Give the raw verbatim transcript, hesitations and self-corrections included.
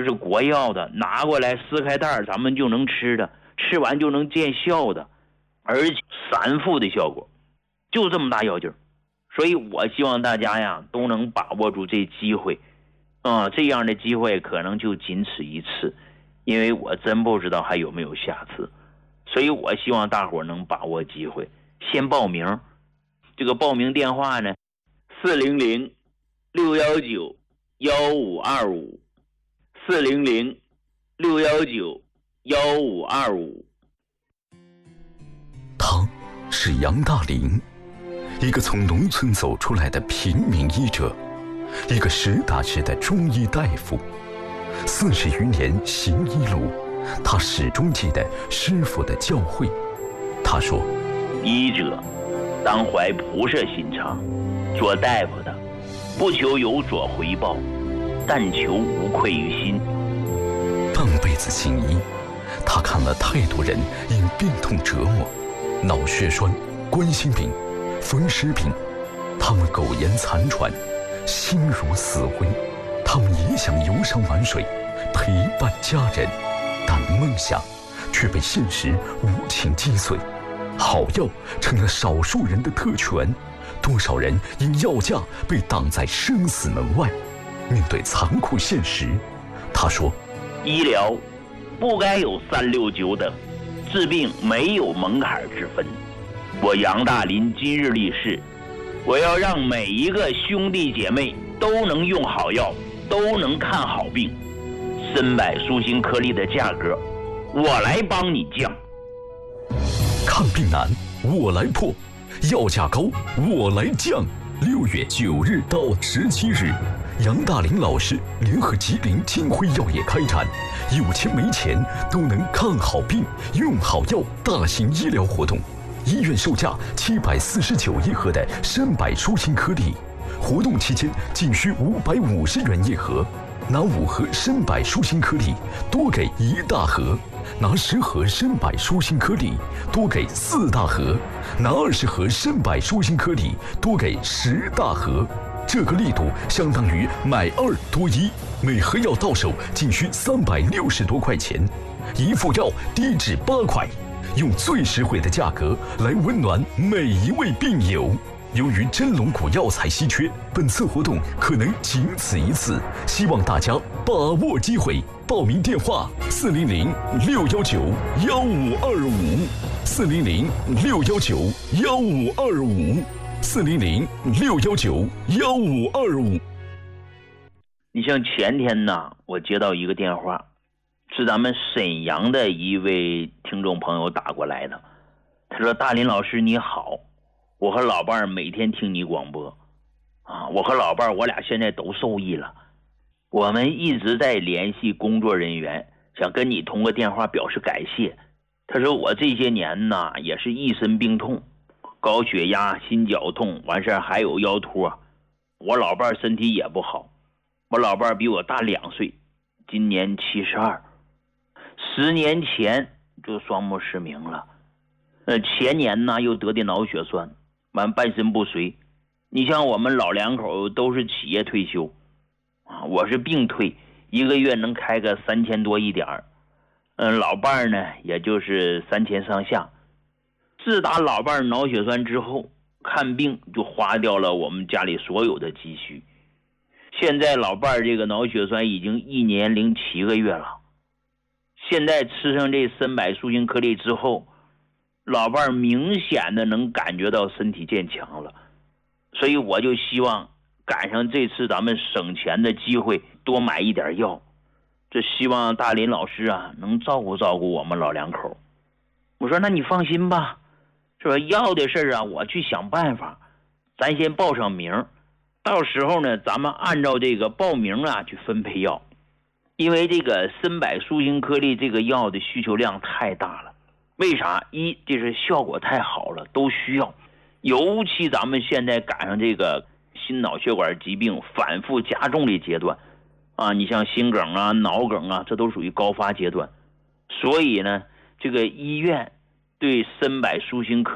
是国药的，拿过来撕开袋咱们就能吃的，吃完就能见效的，而且三副的效果，就这么大药劲儿。所以我希望大家呀都能把握住这机会啊、呃，这样的机会可能就仅此一次，因为我真不知道还有没有下次，所以我希望大伙能把握机会，先报名。这个报名电话呢，四零零六幺九幺五二五，四零零六幺九幺五二五。 他是杨大林，一个从农村走出来的平民医者，一个实打实的中医大夫。四十余年行医路，他始终记得师傅的教诲。他说： 医者当怀菩萨心肠，做大夫的不求有所回报，但求无愧于心。 半辈子行医，他看了太多人因病痛折磨，脑血栓、冠心病、风湿病，他们苟延残喘，心如死灰。他们也想游山玩水，陪伴家人，但梦想却被现实无情击碎。好药成了少数人的特权，多少人因药价被挡在生死门外。面对残酷现实，他说： 医疗不该有三六九等，治病没有门槛之分。我杨大林今日立誓，我要让每一个兄弟姐妹都能用好药，都能看好病。参柏舒心颗粒的价格，我来帮你降。 看病难，我来破；药价高，我来降。六月九日到十七日，杨大林老师联合吉林金辉药业开展有钱没钱都能看好病、用好药大型医疗活动。医院售价七百四十九一盒的参柏舒心颗粒，活动期间仅需五百五十元一盒。拿五盒参柏舒心颗粒，多给一大盒；拿十盒参柏舒心颗粒，多给四大盒；拿二十盒参柏舒心颗粒，多给十大盒。这个力度相当于买二多一，每盒药到手仅需三百六十多块钱，一副药低至八块，用最实惠的价格来温暖每一位病友。由于真龙骨药材稀缺，本次活动可能仅此一次，希望大家把握机会。报名电话：四零零六幺九幺五二五，四零零六幺九幺五二五，四零零六幺九幺五二五。 你像前天呢，我接到一个电话，是咱们沈阳的一位听众朋友打过来的。他说：大林老师你好，我和老伴儿每天听你广播啊，我和老伴儿我俩现在都受益了，我们一直在联系工作人员，想跟你通个电话表示感谢。他说我这些年呢也是一身病痛，高血压、心绞痛，完事儿还有腰托。我老伴儿身体也不好，我老伴儿比我大两岁，今年七十二，十年前就双目失明了。呃，前年呢又得的脑血栓，完半身不遂。你像我们老两口都是企业退休啊，我是病退，一个月能开个三千多一点儿。嗯，老伴儿呢也就是三千上下。自打老伴儿脑血栓之后，看病就花掉了我们家里所有的积蓄。现在老伴儿这个脑血栓已经一年零七个月了。现在吃上这参柏舒心颗粒之后，老伴儿明显的能感觉到身体渐强了。所以我就希望赶上这次咱们省钱的机会，多买一点药。这希望大林老师啊能照顾照顾我们老两口。我说那你放心吧，是吧？药的事啊我去想办法，咱先报上名，到时候呢咱们按照这个报名啊去分配药。因为这个参柏舒心颗粒这个药的需求量太大了。为啥？一，这是效果太好了，都需要。尤其咱们现在赶上这个心脑血管疾病反复加重的阶段啊，你像心梗啊、脑梗啊，这都属于高发阶段。所以呢，这个医院对参柏舒心颗